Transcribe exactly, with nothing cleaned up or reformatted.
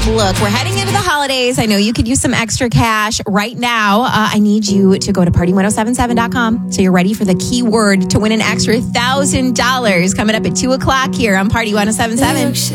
Look, we're heading into the holidays. I know you could use some extra cash right now. Uh, I need you to go to party ten seventy-seven dot com so you're ready for the keyword to win an extra one thousand dollars coming up at two o'clock here on Party ten seventy-seven.